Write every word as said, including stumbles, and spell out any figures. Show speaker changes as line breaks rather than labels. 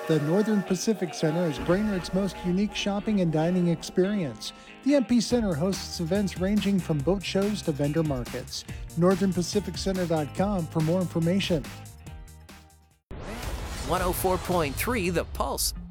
The Northern Pacific Center is Brainerd's most unique shopping and dining experience. The M P Center hosts events ranging from boat shows to vendor markets. northern pacific center dot com for more information.
one oh four point three The Pulse.